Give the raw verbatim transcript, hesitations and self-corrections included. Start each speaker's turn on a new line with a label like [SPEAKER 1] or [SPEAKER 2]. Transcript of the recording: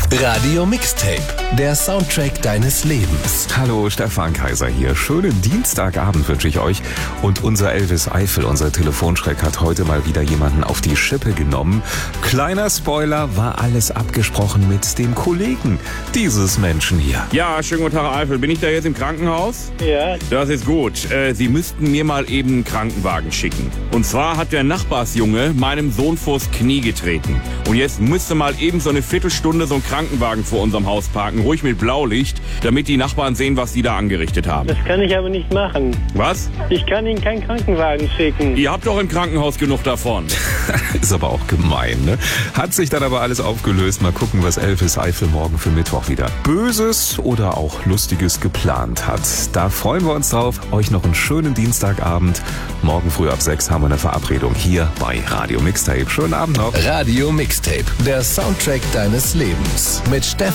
[SPEAKER 1] Radio Mixtape, der Soundtrack deines Lebens.
[SPEAKER 2] Hallo, Stefan Kaiser hier. Schönen Dienstagabend wünsche ich euch. Und unser Elvis Eifel, unser Telefonschreck, hat heute mal wieder jemanden auf die Schippe genommen. Kleiner Spoiler, war alles abgesprochen mit dem Kollegen dieses Menschen hier.
[SPEAKER 3] Ja, schönen guten Tag, Eifel. Bin ich da jetzt im Krankenhaus?
[SPEAKER 4] Ja.
[SPEAKER 3] Das ist gut. Äh, Sie müssten mir mal eben einen Krankenwagen schicken. Und zwar hat der Nachbarsjunge meinem Sohn vors Knie getreten. Und jetzt müsste mal eben so eine Viertelstunde so ein Krankenwagen vor unserem Haus parken, ruhig mit Blaulicht, damit die Nachbarn sehen, was sie da angerichtet haben.
[SPEAKER 4] Das kann ich aber nicht machen.
[SPEAKER 3] Was?
[SPEAKER 4] Ich kann Ihnen keinen Krankenwagen schicken.
[SPEAKER 3] Ihr habt doch im Krankenhaus genug davon.
[SPEAKER 2] Ist aber auch gemein, ne? Hat sich dann aber alles aufgelöst. Mal gucken, was Elvis Eifel morgen für Mittwoch wieder Böses oder auch Lustiges geplant hat. Da freuen wir uns drauf. Euch noch einen schönen Dienstagabend. Morgen früh ab sechs haben wir eine Verabredung hier bei Radio Mixtape. Schönen Abend noch.
[SPEAKER 1] Radio Mixtape, der Soundtrack deines Lebens. Mit Stefan